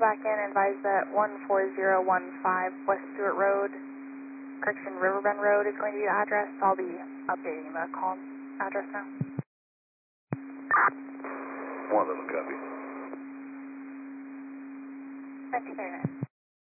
back in and advise that 14015 West Stewart Road, correction, Riverbend Road is going to be the address. I'll be updating the call address now. 111 copy. 1939.